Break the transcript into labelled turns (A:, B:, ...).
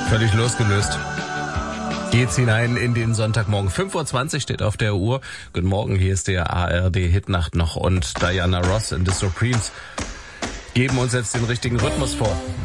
A: Völlig losgelöst. Geht's hinein in den Sonntagmorgen. 5:20 Uhr steht auf der Uhr. Guten Morgen, hier ist der ARD Hitnacht noch und Diana Ross and the Supremes geben uns jetzt den richtigen Rhythmus vor.